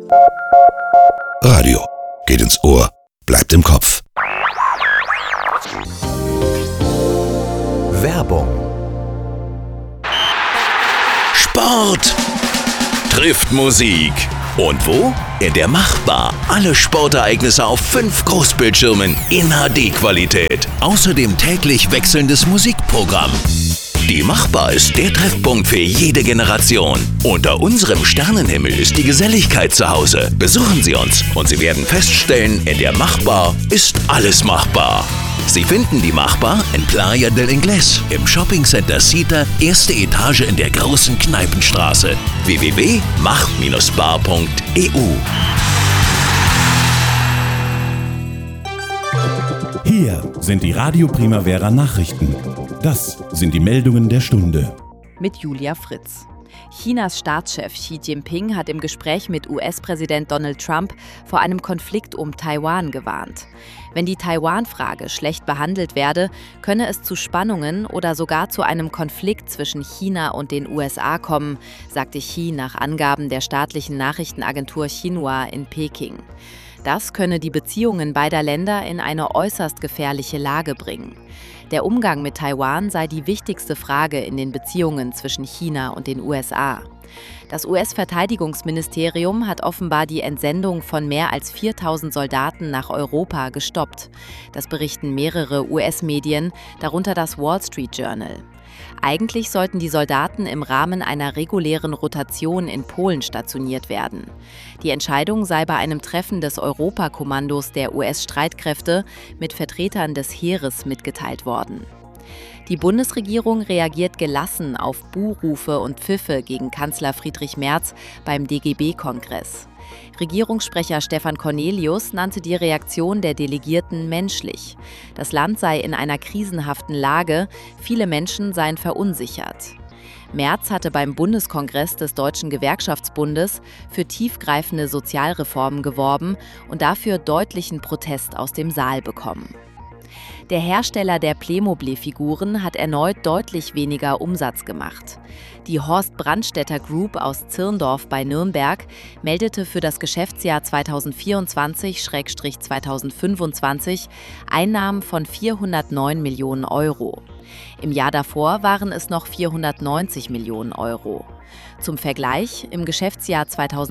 Radio geht ins Ohr, bleibt im Kopf. Werbung. Sport trifft Musik. Und wo? In der Machbar. Alle Sportereignisse auf 5 Großbildschirmen in HD-Qualität. Außerdem täglich wechselndes Musikprogramm. Die Machbar ist der Treffpunkt für jede Generation. Unter unserem Sternenhimmel ist die Geselligkeit zu Hause. Besuchen Sie uns und Sie werden feststellen, in der Machbar ist alles machbar. Sie finden die Machbar in Playa del Inglés, im Shoppingcenter Cita, erste Etage in der großen Kneipenstraße. www.mach-bar.eu. Hier sind die Radio Primavera Nachrichten. Das sind die Meldungen der Stunde. Mit Julia Fritz. Chinas Staatschef Xi Jinping hat im Gespräch mit US-Präsident Donald Trump vor einem Konflikt um Taiwan gewarnt. Wenn die Taiwan-Frage schlecht behandelt werde, könne es zu Spannungen oder sogar zu einem Konflikt zwischen China und den USA kommen, sagte Xi nach Angaben der staatlichen Nachrichtenagentur Xinhua in Peking. Das könne die Beziehungen beider Länder in eine äußerst gefährliche Lage bringen. Der Umgang mit Taiwan sei die wichtigste Frage in den Beziehungen zwischen China und den USA. Das US-Verteidigungsministerium hat offenbar die Entsendung von mehr als 4.000 Soldaten nach Europa gestoppt. Das berichten mehrere US-Medien, darunter das Wall Street Journal. Eigentlich sollten die Soldaten im Rahmen einer regulären Rotation in Polen stationiert werden. Die Entscheidung sei bei einem Treffen des Europakommandos der US-Streitkräfte mit Vertretern des Heeres mitgeteilt worden. Die Bundesregierung reagiert gelassen auf Buhrufe und Pfiffe gegen Kanzler Friedrich Merz beim DGB-Kongress. Regierungssprecher Stefan Cornelius nannte die Reaktion der Delegierten menschlich. Das Land sei in einer krisenhaften Lage, viele Menschen seien verunsichert. Merz hatte beim Bundeskongress des Deutschen Gewerkschaftsbundes für tiefgreifende Sozialreformen geworben und dafür deutlichen Protest aus dem Saal bekommen. Der Hersteller der Playmobil-Figuren hat erneut deutlich weniger Umsatz gemacht. Die Horst Brandstätter Group aus Zirndorf bei Nürnberg meldete für das Geschäftsjahr 2024/2025 Einnahmen von 409 Millionen Euro. Im Jahr davor waren es noch 490 Millionen Euro. Zum Vergleich, im Geschäftsjahr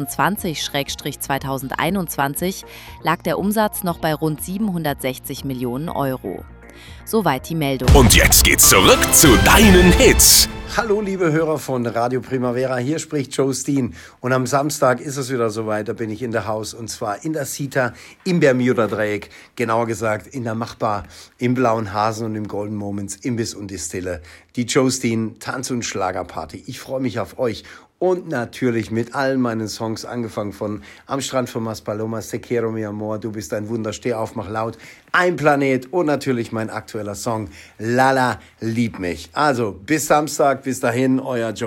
2020/2021 lag der Umsatz noch bei rund 760 Millionen Euro. Soweit die Meldung. Und jetzt geht's zurück zu deinen Hits. Hallo liebe Hörer von Radio Primavera, hier spricht Joe Steen und am Samstag ist es wieder soweit, da bin ich in der Haus und zwar in der Cita im Bermuda-Dreieck, genauer gesagt in der Machbar, im Blauen Hasen und im Golden Moments, Imbiss und Distille. Die Joe Steen Tanz- und Schlagerparty. Ich freue mich auf euch. Und natürlich mit allen meinen Songs, angefangen von Am Strand von Maspalomas, Te quiero mi amor, Du bist ein Wunder, Steh auf, mach laut, Ein Planet und natürlich mein aktueller Song, Lala, lieb mich. Also bis Samstag, bis dahin, euer Joe.